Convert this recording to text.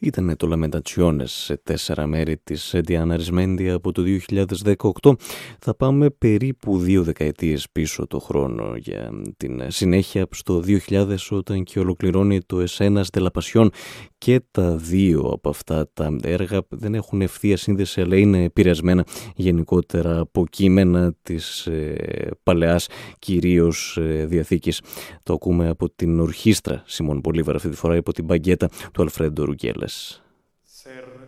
Ήταν το Lamentaciones σε 4 μέρη της Diana Arismendi από το 2018. Θα πάμε περίπου 2 δεκαετίες πίσω το χρόνο για την συνέχεια στο 2000, όταν και ολοκληρώνει το Escenas de la Pasión, και τα δύο από αυτά τα έργα δεν έχουν ευθεία σύνδεση, αλλά είναι επηρεασμένα γενικότερα από κείμενα της παλαιάς κυρίως Διαθήκης. Το ακούμε από την ορχήστρα Σιμών Μπολίβαρ αυτή τη φορά, υπό την μπαγκέτα του Αλφρέντο Ρουγκέλες.